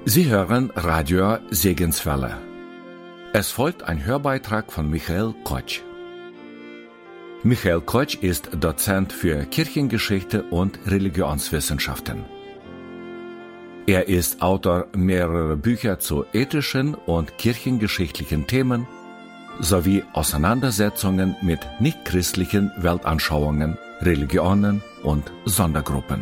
Sie hören Radio Segenswelle. Es folgt ein Hörbeitrag von Michael Kotsch. Michael Kotsch ist Dozent für Kirchengeschichte und Religionswissenschaften. Er ist Autor mehrerer Bücher zu ethischen und kirchengeschichtlichen Themen sowie Auseinandersetzungen mit nichtchristlichen Weltanschauungen, Religionen und Sondergruppen.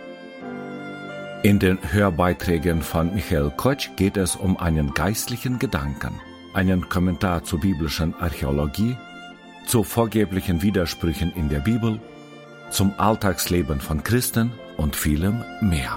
In den Hörbeiträgen von Michael Kotsch geht es um einen geistlichen Gedanken, einen Kommentar zur biblischen Archäologie, zu vorgeblichen Widersprüchen in der Bibel, zum Alltagsleben von Christen und vielem mehr.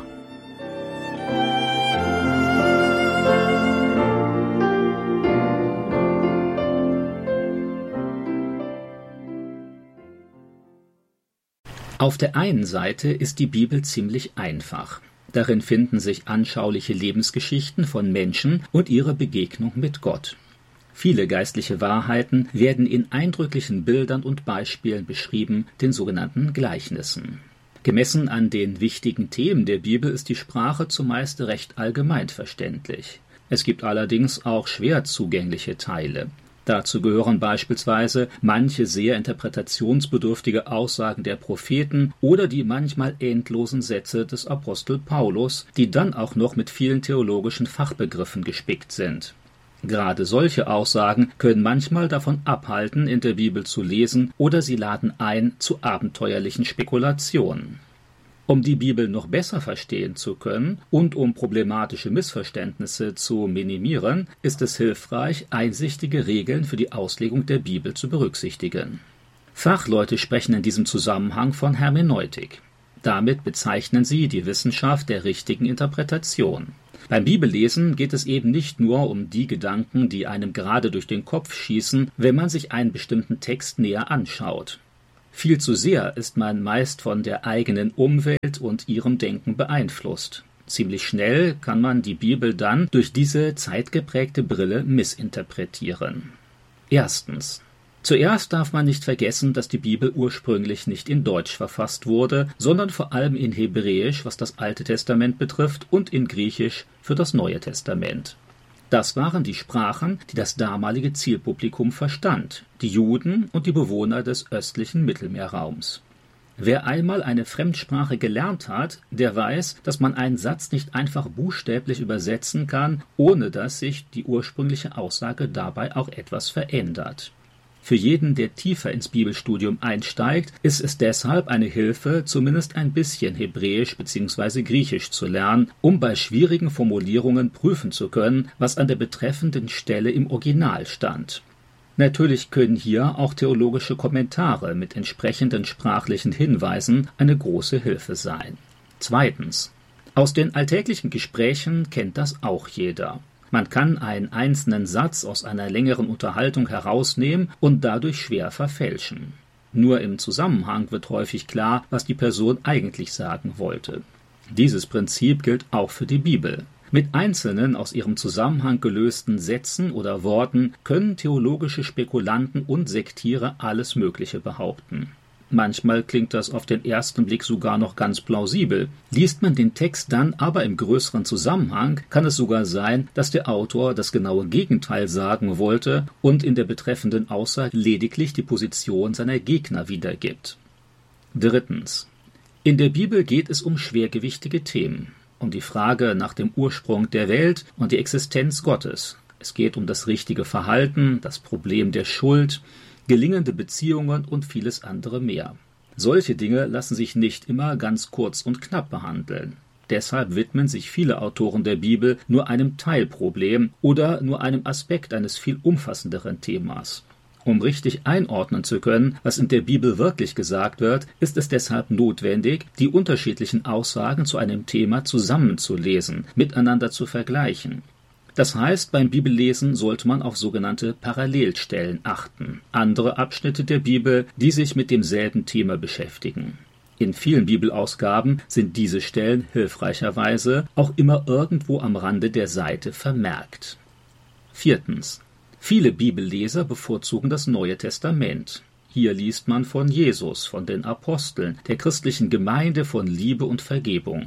Auf der einen Seite ist die Bibel ziemlich einfach. Darin finden sich anschauliche Lebensgeschichten von Menschen und ihre Begegnung mit Gott. Viele geistliche Wahrheiten werden in eindrücklichen Bildern und Beispielen beschrieben, den sogenannten Gleichnissen. Gemessen an den wichtigen Themen der Bibel ist die Sprache zumeist recht allgemein verständlich. Es gibt allerdings auch schwer zugängliche Teile. Dazu gehören beispielsweise manche sehr interpretationsbedürftige Aussagen der Propheten oder die manchmal endlosen Sätze des Apostel Paulus, die dann auch noch mit vielen theologischen Fachbegriffen gespickt sind. Gerade solche Aussagen können manchmal davon abhalten, in der Bibel zu lesen, oder sie laden ein zu abenteuerlichen Spekulationen. Um die Bibel noch besser verstehen zu können und um problematische Missverständnisse zu minimieren, ist es hilfreich, einsichtige Regeln für die Auslegung der Bibel zu berücksichtigen. Fachleute sprechen in diesem Zusammenhang von Hermeneutik. Damit bezeichnen sie die Wissenschaft der richtigen Interpretation. Beim Bibellesen geht es eben nicht nur um die Gedanken, die einem gerade durch den Kopf schießen, wenn man sich einen bestimmten Text näher anschaut. Viel zu sehr ist man meist von der eigenen Umwelt und ihrem Denken beeinflusst. Ziemlich schnell kann man die Bibel dann durch diese zeitgeprägte Brille missinterpretieren. Erstens. Zuerst darf man nicht vergessen, dass die Bibel ursprünglich nicht in Deutsch verfasst wurde, sondern vor allem in Hebräisch, was das Alte Testament betrifft, und in Griechisch für das Neue Testament. Das waren die Sprachen, die das damalige Zielpublikum verstand, die Juden und die Bewohner des östlichen Mittelmeerraums. Wer einmal eine Fremdsprache gelernt hat, der weiß, dass man einen Satz nicht einfach buchstäblich übersetzen kann, ohne dass sich die ursprüngliche Aussage dabei auch etwas verändert. Für jeden, der tiefer ins Bibelstudium einsteigt, ist es deshalb eine Hilfe, zumindest ein bisschen Hebräisch bzw. Griechisch zu lernen, um bei schwierigen Formulierungen prüfen zu können, was an der betreffenden Stelle im Original stand. Natürlich können hier auch theologische Kommentare mit entsprechenden sprachlichen Hinweisen eine große Hilfe sein. Zweitens. Aus den alltäglichen Gesprächen kennt das auch jeder. Man kann einen einzelnen Satz aus einer längeren Unterhaltung herausnehmen und dadurch schwer verfälschen. Nur im Zusammenhang wird häufig klar, was die Person eigentlich sagen wollte. Dieses Prinzip gilt auch für die Bibel. Mit einzelnen aus ihrem Zusammenhang gelösten Sätzen oder Worten können theologische Spekulanten und Sektiere alles Mögliche behaupten. Manchmal klingt das auf den ersten Blick sogar noch ganz plausibel. Liest man den Text dann aber im größeren Zusammenhang, kann es sogar sein, dass der Autor das genaue Gegenteil sagen wollte und in der betreffenden Aussage lediglich die Position seiner Gegner wiedergibt. Drittens. In der Bibel geht es um schwergewichtige Themen, um die Frage nach dem Ursprung der Welt und die Existenz Gottes. Es geht um das richtige Verhalten, das Problem der Schuld, gelingende Beziehungen und vieles andere mehr. Solche Dinge lassen sich nicht immer ganz kurz und knapp behandeln. Deshalb widmen sich viele Autoren der Bibel nur einem Teilproblem oder nur einem Aspekt eines viel umfassenderen Themas. Um richtig einordnen zu können, was in der Bibel wirklich gesagt wird, ist es deshalb notwendig, die unterschiedlichen Aussagen zu einem Thema zusammenzulesen, miteinander zu vergleichen. Das heißt, beim Bibellesen sollte man auf sogenannte Parallelstellen achten, andere Abschnitte der Bibel, die sich mit demselben Thema beschäftigen. In vielen Bibelausgaben sind diese Stellen hilfreicherweise auch immer irgendwo am Rande der Seite vermerkt. Viertens. Viele Bibelleser bevorzugen das Neue Testament. Hier liest man von Jesus, von den Aposteln, der christlichen Gemeinde, von Liebe und Vergebung.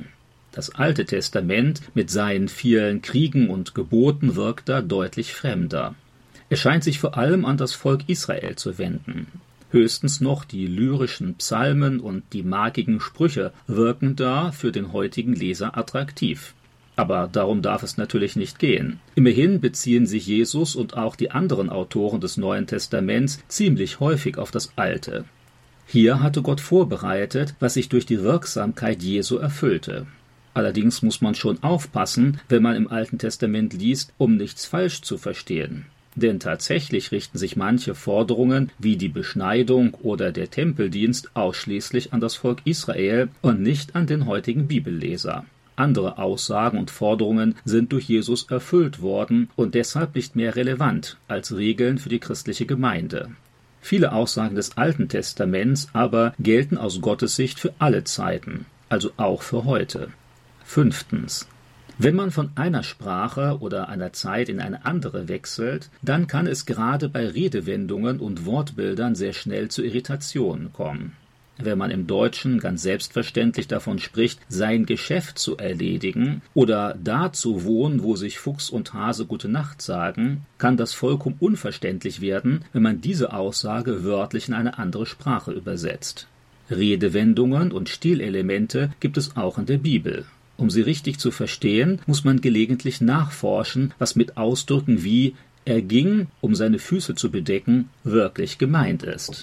Das Alte Testament mit seinen vielen Kriegen und Geboten wirkt da deutlich fremder. Es scheint sich vor allem an das Volk Israel zu wenden. Höchstens noch die lyrischen Psalmen und die markigen Sprüche wirken da für den heutigen Leser attraktiv. Aber darum darf es natürlich nicht gehen. Immerhin beziehen sich Jesus und auch die anderen Autoren des Neuen Testaments ziemlich häufig auf das Alte. Hier hatte Gott vorbereitet, was sich durch die Wirksamkeit Jesu erfüllte. Allerdings muss man schon aufpassen, wenn man im Alten Testament liest, um nichts falsch zu verstehen. Denn tatsächlich richten sich manche Forderungen wie die Beschneidung oder der Tempeldienst ausschließlich an das Volk Israel und nicht an den heutigen Bibelleser. Andere Aussagen und Forderungen sind durch Jesus erfüllt worden und deshalb nicht mehr relevant als Regeln für die christliche Gemeinde. Viele Aussagen des Alten Testaments aber gelten aus Gottes Sicht für alle Zeiten, also auch für heute. 5. Wenn man von einer Sprache oder einer Zeit in eine andere wechselt, dann kann es gerade bei Redewendungen und Wortbildern sehr schnell zu Irritationen kommen. Wenn man im Deutschen ganz selbstverständlich davon spricht, sein Geschäft zu erledigen oder da zu wohnen, wo sich Fuchs und Hase Gute Nacht sagen, kann das vollkommen unverständlich werden, wenn man diese Aussage wörtlich in eine andere Sprache übersetzt. Redewendungen und Stilelemente gibt es auch in der Bibel. Um sie richtig zu verstehen, muss man gelegentlich nachforschen, was mit Ausdrücken wie „er ging, um seine Füße zu bedecken" wirklich gemeint ist.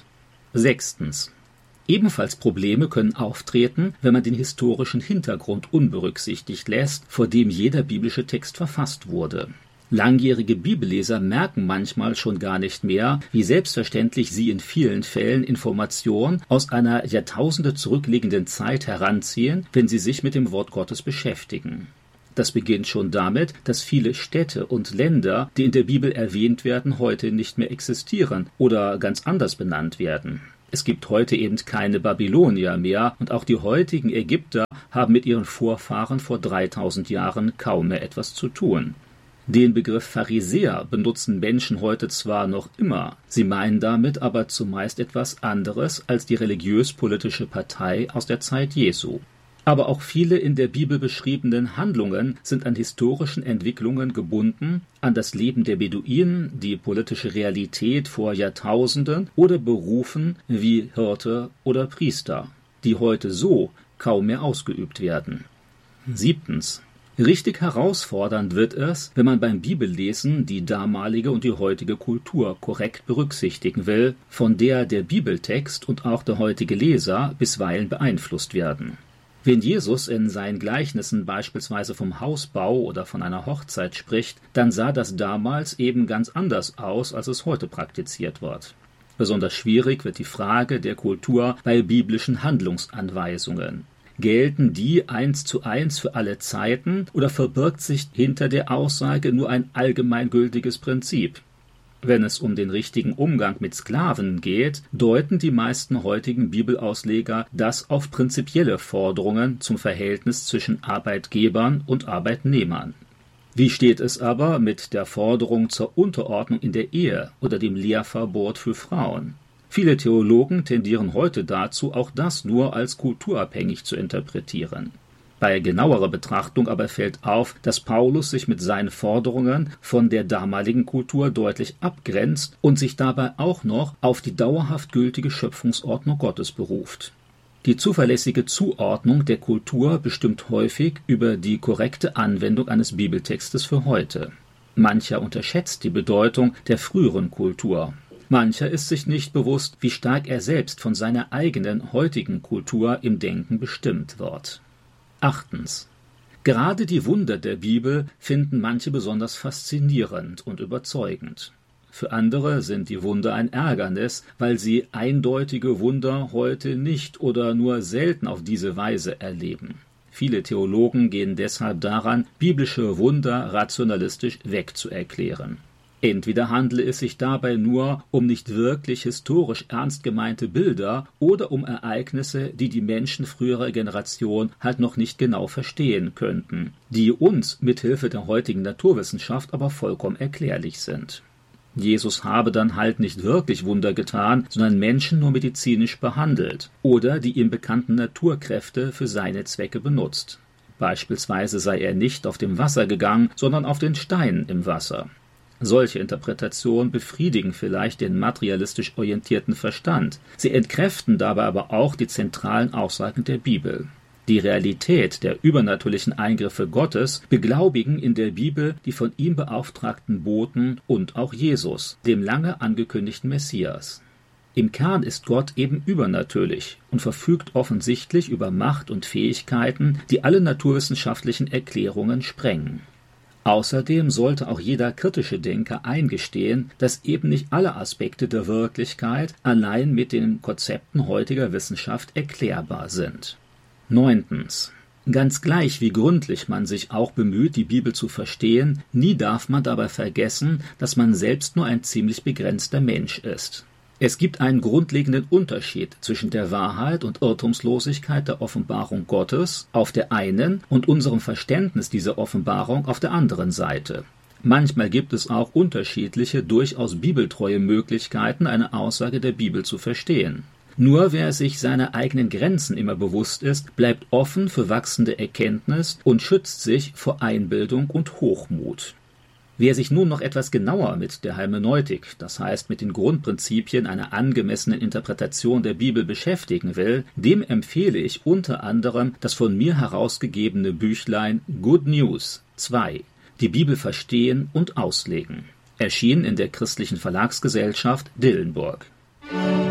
6. Ebenfalls Probleme können auftreten, wenn man den historischen Hintergrund unberücksichtigt lässt, vor dem jeder biblische Text verfasst wurde. Langjährige Bibelleser merken manchmal schon gar nicht mehr, wie selbstverständlich sie in vielen Fällen Informationen aus einer Jahrtausende zurückliegenden Zeit heranziehen, wenn sie sich mit dem Wort Gottes beschäftigen. Das beginnt schon damit, dass viele Städte und Länder, die in der Bibel erwähnt werden, heute nicht mehr existieren oder ganz anders benannt werden. Es gibt heute eben keine Babylonier mehr und auch die heutigen Ägypter haben mit ihren Vorfahren vor 3000 Jahren kaum mehr etwas zu tun. Den Begriff Pharisäer benutzen Menschen heute zwar noch immer, sie meinen damit aber zumeist etwas anderes als die religiös-politische Partei aus der Zeit Jesu. Aber auch viele in der Bibel beschriebenen Handlungen sind an historischen Entwicklungen gebunden, an das Leben der Beduinen, die politische Realität vor Jahrtausenden oder Berufen wie Hirte oder Priester, die heute so kaum mehr ausgeübt werden. 7. Richtig herausfordernd wird es, wenn man beim Bibellesen die damalige und die heutige Kultur korrekt berücksichtigen will, von der der Bibeltext und auch der heutige Leser bisweilen beeinflusst werden. Wenn Jesus in seinen Gleichnissen beispielsweise vom Hausbau oder von einer Hochzeit spricht, dann sah das damals eben ganz anders aus, als es heute praktiziert wird. Besonders schwierig wird die Frage der Kultur bei biblischen Handlungsanweisungen. Gelten die 1:1 für alle Zeiten oder verbirgt sich hinter der Aussage nur ein allgemeingültiges Prinzip? Wenn es um den richtigen Umgang mit Sklaven geht, deuten die meisten heutigen Bibelausleger das auf prinzipielle Forderungen zum Verhältnis zwischen Arbeitgebern und Arbeitnehmern. Wie steht es aber mit der Forderung zur Unterordnung in der Ehe oder dem Lehrverbot für Frauen? Viele Theologen tendieren heute dazu, auch das nur als kulturabhängig zu interpretieren. Bei genauerer Betrachtung aber fällt auf, dass Paulus sich mit seinen Forderungen von der damaligen Kultur deutlich abgrenzt und sich dabei auch noch auf die dauerhaft gültige Schöpfungsordnung Gottes beruft. Die zuverlässige Zuordnung der Kultur bestimmt häufig über die korrekte Anwendung eines Bibeltextes für heute. Mancher unterschätzt die Bedeutung der früheren Kultur. Mancher ist sich nicht bewusst, wie stark er selbst von seiner eigenen heutigen Kultur im Denken bestimmt wird. 8. Gerade die Wunder der Bibel finden manche besonders faszinierend und überzeugend. Für andere sind die Wunder ein Ärgernis, weil sie eindeutige Wunder heute nicht oder nur selten auf diese Weise erleben. Viele Theologen gehen deshalb daran, biblische Wunder rationalistisch wegzuerklären. Entweder handle es sich dabei nur um nicht wirklich historisch ernst gemeinte Bilder oder um Ereignisse, die die Menschen früherer Generation halt noch nicht genau verstehen könnten, die uns mithilfe der heutigen Naturwissenschaft aber vollkommen erklärlich sind. Jesus habe dann halt nicht wirklich Wunder getan, sondern Menschen nur medizinisch behandelt oder die ihm bekannten Naturkräfte für seine Zwecke benutzt. Beispielsweise sei er nicht auf dem Wasser gegangen, sondern auf den Steinen im Wasser. Solche Interpretationen befriedigen vielleicht den materialistisch orientierten Verstand. Sie entkräften dabei aber auch die zentralen Aussagen der Bibel. Die Realität der übernatürlichen Eingriffe Gottes beglaubigen in der Bibel die von ihm beauftragten Boten und auch Jesus, dem lange angekündigten Messias. Im Kern ist Gott eben übernatürlich und verfügt offensichtlich über Macht und Fähigkeiten, die alle naturwissenschaftlichen Erklärungen sprengen. Außerdem sollte auch jeder kritische Denker eingestehen, dass eben nicht alle Aspekte der Wirklichkeit allein mit den Konzepten heutiger Wissenschaft erklärbar sind. 9. Ganz gleich, wie gründlich man sich auch bemüht, die Bibel zu verstehen, nie darf man dabei vergessen, dass man selbst nur ein ziemlich begrenzter Mensch ist. Es gibt einen grundlegenden Unterschied zwischen der Wahrheit und Irrtumslosigkeit der Offenbarung Gottes auf der einen und unserem Verständnis dieser Offenbarung auf der anderen Seite. Manchmal gibt es auch unterschiedliche, durchaus bibeltreue Möglichkeiten, eine Aussage der Bibel zu verstehen. Nur wer sich seiner eigenen Grenzen immer bewusst ist, bleibt offen für wachsende Erkenntnis und schützt sich vor Einbildung und Hochmut. Wer sich nun noch etwas genauer mit der Hermeneutik, das heißt mit den Grundprinzipien einer angemessenen Interpretation der Bibel beschäftigen will, dem empfehle ich unter anderem das von mir herausgegebene Büchlein Good News 2, die Bibel verstehen und auslegen, erschienen in der Christlichen Verlagsgesellschaft Dillenburg.